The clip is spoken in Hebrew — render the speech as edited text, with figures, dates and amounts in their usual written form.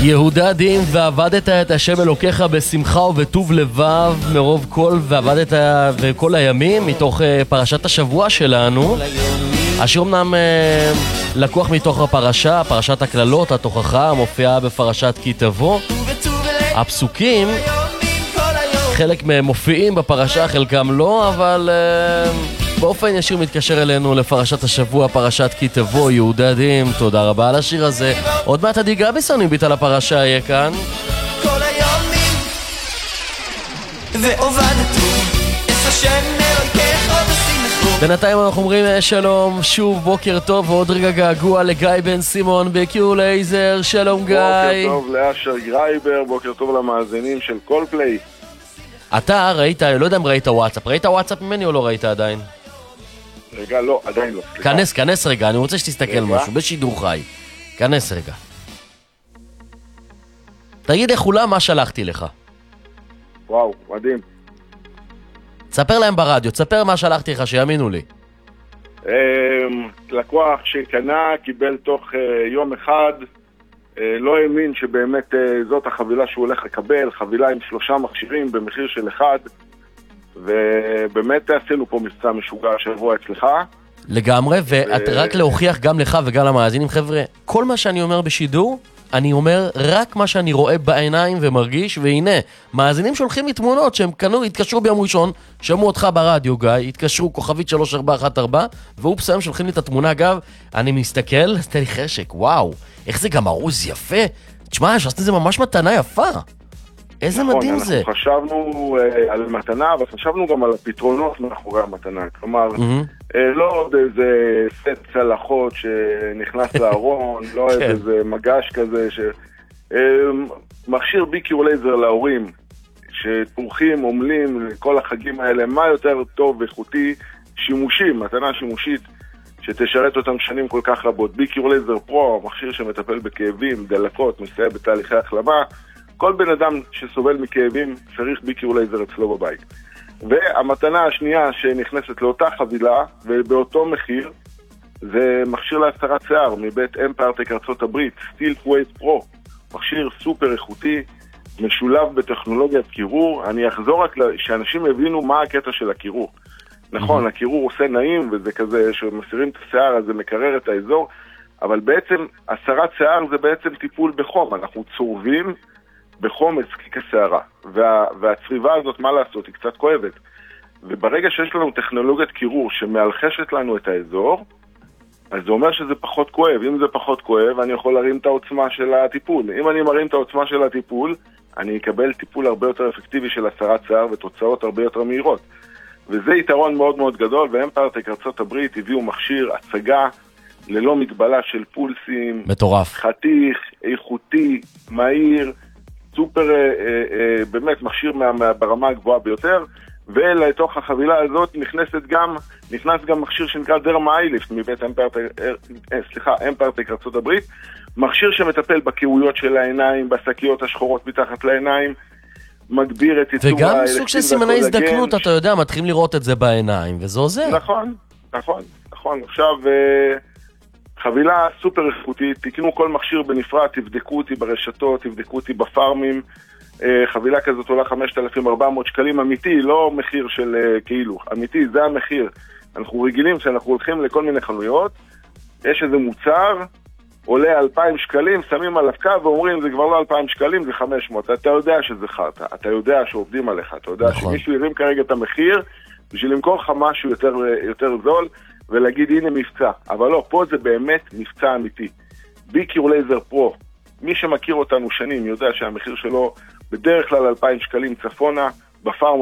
יהודה דין, ועבדת את השם אלוקיך בשמחה ובטוב לבב מרוב כל, ועבדת וכל הימים, מתוך פרשת השבוע שלנו. השיר אמנם לקוח מתוך הפרשה, פרשת הכללות, התוכחה, מופיעה בפרשת כי תבוא. הפסוקים, חלק מהם מופיעים בפרשה, חלקם לא, אבל באופן ישיר מתקשר אלינו לפרשת השבוע, פרשת כי תבוא. יהודה דין, תודה רבה על השיר הזה. עוד מעט עדי גביסון הביט על הפרשה יהיה כאן. כל היומים ועובדתו את השם אלוקיך בשמחו. בינתיים אנחנו אומרים שלום, שוב בוקר טוב, ועוד רגע געגוע לגיא בן סימון בקיו לייזר. שלום גיא. בוקר טוב לאשר גרייבר, בוקר טוב למאזינים של כל פליי. אתה ראית, לא יודע אם ראית וואטסאפ, ראית וואטסאפ ממני או לא ראית עדיין? רגע, לא, עדיין לא. כנס רגע, אני רוצה שתסתכל משהו, בשידור חי. כנס רגע. תגיד לכולם מה שלחתי לך. וואו, מדהים. תספר להם ברדיו, תספר מה שלחתי לך, שיאמינו לי. לקוח שקנה, קיבל תוך יום אחד, לא האמין שבאמת זאת החבילה שהוא הולך לקבל, חבילה עם 3 מכשירים במחיר של 1, ובאמת עשינו פה מבצע משוגע שבוע אצלך. לגמרי, ורק להוכיח גם לך וגם למאזינים, חבר'ה, כל מה שאני אומר בשידור, אני אומר רק מה שאני רואה בעיניים ומרגיש, והנה, מאזינים שולחים לי תמונות שהם קנו, התקשרו ביום ראשון, שמעו אותך ברדיו גיא, התקשרו כוכבית 3414, ואופס היום שולחים לי את התמונה. אגב, אני מסתכל, תן לי חשק, וואו, איך זה גם ארוז יפה. תשמע, שעשת את זה ממש מתנה יפה. איזה נכון, מדהים זה. אנחנו חשבנו על מתנה, אבל חשבנו גם על הפתרונות מאחורי המתנה. כלומר, לא עוד איזה סט צלחות שנכנס לארון, לא איזה מגש כזה, מכשיר ביקור לייזר להורים, שתורכים, עומלים, כל החגים האלה, מה יותר טוב ואיכותי, שימושי, מתנה שימושית, שתשרת אותם שנים כל כך רבות. ביקור לייזר פרו, מכשיר שמטפל בכאבים, דלקות, מסייע בתהליכי החלמה. כל בן אדם שסובל מכאבים צריך ביקור לייזר אצלו בבית. והמתנה השנייה שנכנסת לאותה חבילה ובאותו מחיר, זה מכשיר להסתרת שיער מבית אמפרטק ארצות הברית, סטילט ווייז פרו, מכשיר סופר איכותי, משולב בטכנולוגיית קירור. אני אחזור רק שאנשים יבינו מה הקטע של הקירור. נכון, הקירור עושה נעים, וזה כזה שמסירים את השיער, אז זה מקרר את האזור, אבל בעצם הסרת שיער זה בעצם טיפול בחום. אנחנו צורבים בחום אצקיק השערה, והצריבה הזאת, מה לעשות, היא קצת כואבת. וברגע שיש לנו טכנולוגיית קירור שמאלחשת לנו את האזור, אז זה אומר שזה פחות כואב. אם זה פחות כואב, אני יכול להרים את העוצמה של הטיפול. אם אני מרים את העוצמה של הטיפול, אני אקבל טיפול הרבה יותר אפקטיבי של הסרת שיער ותוצאות הרבה יותר מהירות. וזה יתרון מאוד מאוד גדול, ואמפרטק ארצות הברית הביאו מכשיר הצגה ללא מגבלה של פולסים. מטורף. חתיך, איכותי, מהיר, סופר, באמת מכשיר ברמה הגבוהה ביותר. ולתוך החבילה הזאת נכנס גם מכשיר שנקרא דרמה איליפט מבית אמפרטק ארצות הברית, מכשיר שמטפל בקירויות של העיניים, בשקיות השחורות מתחת לעיניים, מגביר את ייצור וגם סוג של סימני הזדקנות, אתה יודע, מתחילים לראות את זה בעיניים, וזה עוזר. נכון. עכשיו, חבילה סופר איכותית, תקנו כל מכשיר בנפרד, תבדקו אותי ברשתות, תבדקו אותי בפארמים. חבילה כזאת עולה 5,400 שקלים, אמיתי, לא מחיר של כאילו, אמיתי, זה המחיר. אנחנו רגילים שאנחנו הולכים לכל מיני חנויות, יש איזה מוצר, עולה 2,000 שקלים, שמים עליו קו ואומרים, זה כבר לא 2,000 שקלים, זה 500. אתה יודע שזה חרטה, אתה יודע שעובדים עליך, אתה יודע שמישהו ירים כרגע את המחיר, בשביל למכור לך משהו יותר זול, ולהגיד הנה מבצע. אבל לא, פה זה באמת מבצע אמיתי. ביקור לייזר פרו, מי שמכיר אותנו שנים יודע שהמחיר שלו בדרך כלל 2,000 שקלים צפונה, בפארם